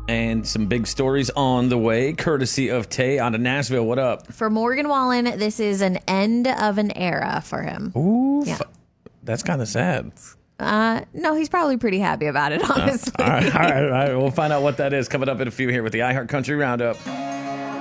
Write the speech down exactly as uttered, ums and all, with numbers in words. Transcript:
And some big stories on the way, courtesy of Tay out of Nashville. What up? For Morgan Wallen, this is an end of an era for him. Ooh, Yeah. That's kind of sad. Uh, no, he's probably pretty happy about it, honestly. Uh, all, right, all right, all right. We'll find out what that is coming up in a few here with the iHeart Country Roundup.